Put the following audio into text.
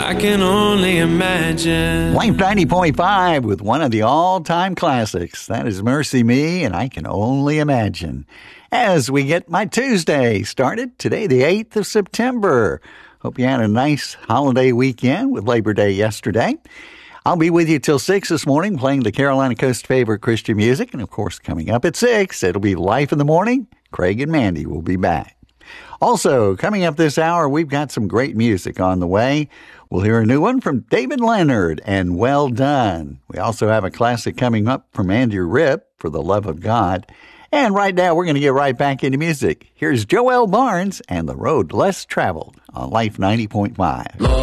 I can only imagine. Life 90.5 with one of the all-time classics. That is Mercy Me, and I Can Only Imagine. As we get my Tuesday started, today the 8th of September. Hope you had a nice holiday weekend with Labor Day yesterday. I'll be with you till 6 this morning playing the Carolina Coast favorite Christian music. And, of course, coming up at 6, it'll be Life in the Morning. Craig and Mandy will be back. Also, coming up this hour, we've got some great music on the way. We'll hear a new one from David Leonard and Well Done. We also have a classic coming up from Andrew Ripp, For the Love of God. And right now, we're going to get right back into music. Here's Joel Barnes and The Road Less Traveled on Life 90.5.